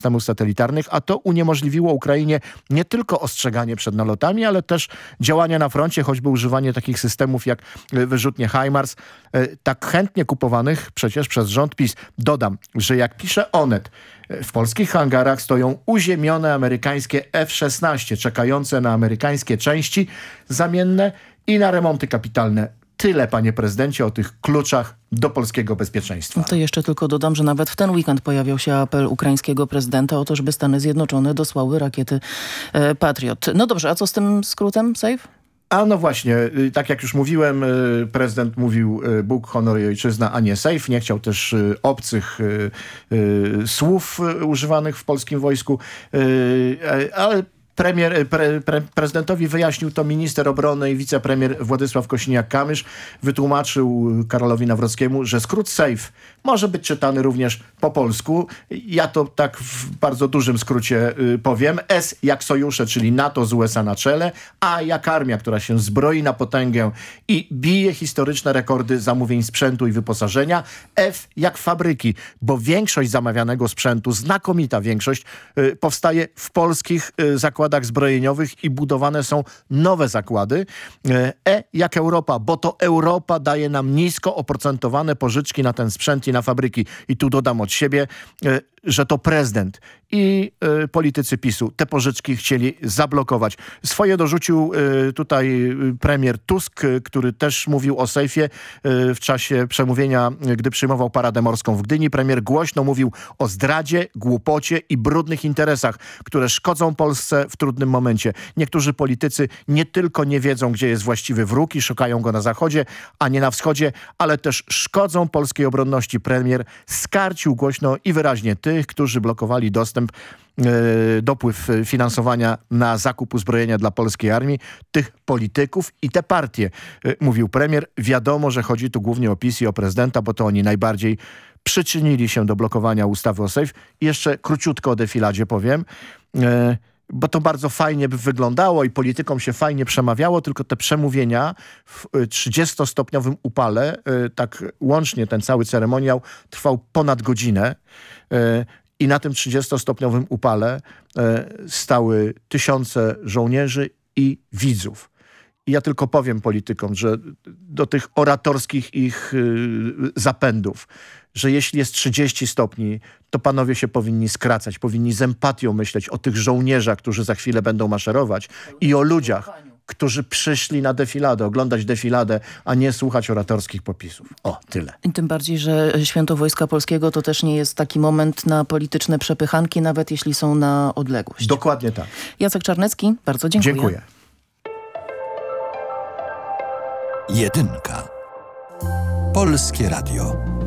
systemów satelitarnych, a to uniemożliwiło Ukrainie nie tylko ostrzeganie przed nalotami, ale też działania na froncie, choćby używanie takich systemów jak wyrzutnie HIMARS, tak chętnie kupowanych przecież przez rząd PiS. Dodam, że jak pisze Onet, w polskich hangarach stoją uziemione amerykańskie F-16, czekające na amerykańskie części zamienne i na remonty kapitalne. Tyle, panie prezydencie, o tych kluczach do polskiego bezpieczeństwa. To jeszcze tylko dodam, że nawet w ten weekend pojawiał się apel ukraińskiego prezydenta o to, żeby Stany Zjednoczone dosłały rakiety Patriot. No dobrze, a co z tym skrótem SAFE? A no właśnie, tak jak już mówiłem, prezydent mówił Bóg, honor i ojczyzna, a nie SAFE. Nie chciał też obcych słów używanych w polskim wojsku, ale prezydentowi wyjaśnił to minister obrony i wicepremier Władysław Kosiniak-Kamysz. Wytłumaczył Karolowi Nawrockiemu, że skrót SAFE może być czytany również po polsku. Ja to tak w bardzo dużym skrócie powiem. S jak sojusze, czyli NATO z USA na czele, A jak armia, która się zbroi na potęgę i bije historyczne rekordy zamówień sprzętu i wyposażenia. F jak fabryki, bo większość zamawianego sprzętu, znakomita większość, powstaje w polskich zakładach zbrojeniowych i budowane są nowe zakłady. E jak Europa, bo to Europa daje nam nisko oprocentowane pożyczki na ten sprzęt i na fabryki. I tu dodam od siebie, że to prezydent i politycy PiS-u te pożyczki chcieli zablokować. Swoje dorzucił tutaj premier Tusk, który też mówił o sejfie w czasie przemówienia, gdy przyjmował Paradę Morską w Gdyni. Premier głośno mówił o zdradzie, głupocie i brudnych interesach, które szkodzą Polsce w trudnym momencie. Niektórzy politycy nie tylko nie wiedzą, gdzie jest właściwy wróg i szukają go na zachodzie, a nie na wschodzie, ale też szkodzą polskiej obronności. Premier skarcił głośno i wyraźnie tych, którzy blokowali dopływ finansowania na zakup uzbrojenia dla polskiej armii, tych polityków i te partie. Mówił premier, wiadomo, że chodzi tu głównie o PiS i o prezydenta, bo to oni najbardziej przyczynili się do blokowania ustawy o SAFE. I jeszcze króciutko o defiladzie powiem, bo to bardzo fajnie by wyglądało i politykom się fajnie przemawiało, tylko te przemówienia w 30-stopniowym upale, tak łącznie ten cały ceremoniał trwał ponad godzinę i na tym 30-stopniowym upale stały tysiące żołnierzy i widzów. I ja tylko powiem politykom, że do tych oratorskich ich zapędów, że jeśli jest 30 stopni, to panowie się powinni skracać, powinni z empatią myśleć o tych żołnierzach, którzy za chwilę będą maszerować i o ludziach, którzy przyszli na defiladę, oglądać defiladę, a nie słuchać oratorskich popisów. O, tyle. I tym bardziej, że Święto Wojska Polskiego to też nie jest taki moment na polityczne przepychanki, nawet jeśli są na odległość. Dokładnie tak. Jacek Czarnecki, bardzo dziękuję. Dziękuję. Jedynka. Polskie Radio.